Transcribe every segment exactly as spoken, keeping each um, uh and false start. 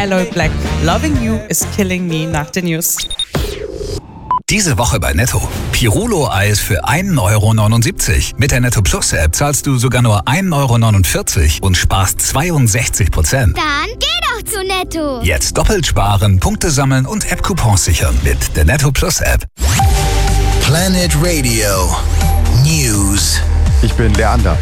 Aloe Black. Loving You is Killing Me nach den News. Diese Woche bei Netto. Pirulo-Eis für ein Euro neunundsiebzig. Mit der Netto Plus App zahlst du sogar nur ein Euro neunundvierzig und sparst zweiundsechzig Prozent. Dann geh doch zu Netto. Jetzt doppelt sparen, Punkte sammeln und App-Coupons sichern mit der Netto Plus App. Planet Radio News. Ich bin Leander.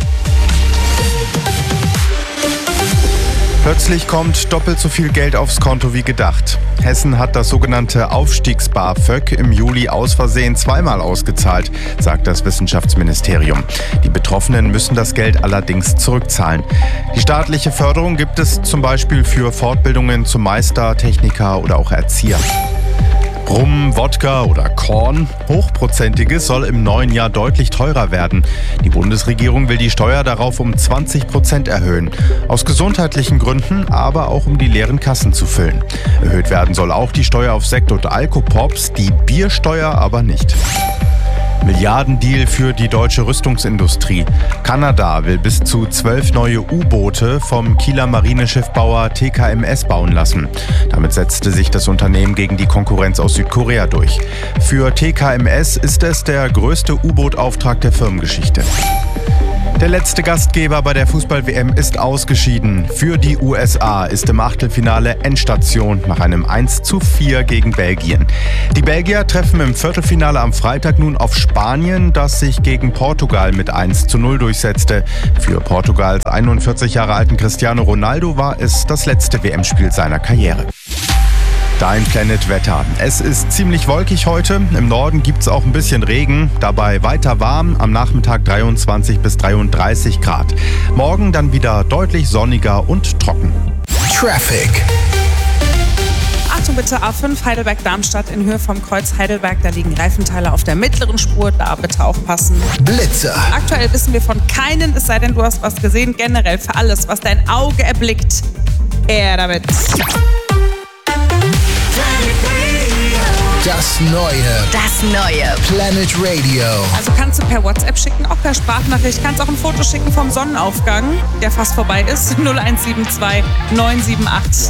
Plötzlich kommt doppelt so viel Geld aufs Konto wie gedacht. Hessen hat das sogenannte Aufstiegs-BAföG im Juli aus Versehen zweimal ausgezahlt, sagt das Wissenschaftsministerium. Die Betroffenen müssen das Geld allerdings zurückzahlen. Die staatliche Förderung gibt es zum Beispiel für Fortbildungen zum Meister, Techniker oder auch Erzieher. Rum, Wodka oder Korn, Hochprozentiges, soll im neuen Jahr deutlich teurer werden. Die Bundesregierung will die Steuer darauf um zwanzig Prozent erhöhen. Aus gesundheitlichen Gründen, aber auch um die leeren Kassen zu füllen. Erhöht werden soll auch die Steuer auf Sekt und Alkopops, die Biersteuer aber nicht. Milliardendeal für die deutsche Rüstungsindustrie. Kanada will bis zu zwölf neue U-Boote vom Kieler Marineschiffbauer T K M S bauen lassen. Damit setzte sich das Unternehmen gegen die Konkurrenz aus Südkorea durch. Für T K M S ist es der größte U-Boot-Auftrag der Firmengeschichte. Der letzte Gastgeber bei der Fußball-W M ist ausgeschieden. Für die U S A ist im Achtelfinale Endstation nach einem eins zu vier gegen Belgien. Die Belgier treffen im Viertelfinale am Freitag nun auf Spanien, das sich gegen Portugal mit eins zu null durchsetzte. Für Portugals einundvierzig Jahre alten Cristiano Ronaldo war es das letzte W M-Spiel seiner Karriere. Dein Planet Wetter. Es ist ziemlich wolkig heute. Im Norden gibt es auch ein bisschen Regen. Dabei weiter warm. Am Nachmittag dreiundzwanzig bis dreiunddreißig Grad. Morgen dann wieder deutlich sonniger und trocken. Traffic. Achtung bitte, A fünf Heidelberg-Darmstadt in Höhe vom Kreuz Heidelberg. Da liegen Reifenteile auf der mittleren Spur. Da bitte aufpassen. Blitzer. Aktuell wissen wir von keinen, es sei denn, du hast was gesehen. Generell für alles, was dein Auge erblickt. Er damit. Das Neue. Das Neue. Planet Radio. Also kannst du per WhatsApp schicken, auch per Sprachnachricht. Kannst auch ein Foto schicken vom Sonnenaufgang, der fast vorbei ist. null eins sieben zwei neun sieben acht